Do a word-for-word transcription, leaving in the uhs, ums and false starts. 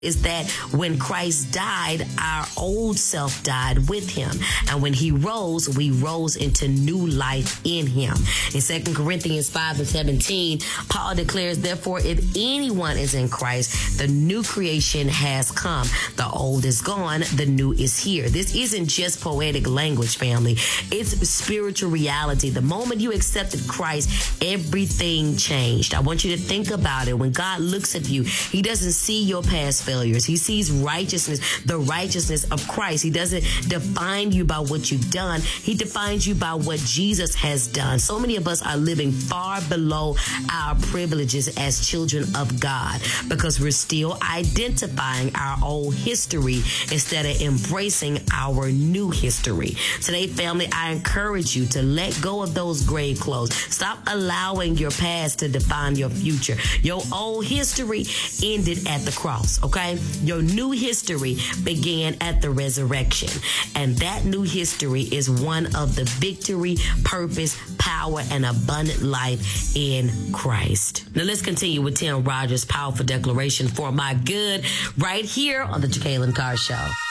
is that when Christ died, our old self died with him. And when he rose, we rose into new life in him. In Second Corinthians five and seventeen, Paul declares, therefore, if anyone is in Christ, the new creation has come. The old is gone, the new is here. This isn't just poetic language, family. It's spiritual reality. The moment you accepted Christ, everything changed. I want you to think about it. When God looks at you, he doesn't see your past failures. He sees righteousness, the righteousness of Christ. He doesn't define you by what you've done. He defines you by what Jesus has done. So many of us are living far below our privileges as children of God because we're still identifying our old history instead of embracing our new history. Today, family, I encourage you to let go of those grave clothes. Stop allowing your past to define your future. Your old history ended at the cross, okay? Your new history began at the resurrection. And that new history is one of the victory, purpose, power, and abundant life in Christ. Now let's continue with Tim Rogers' powerful declaration for my good right here on the Jekalyn Carr Show.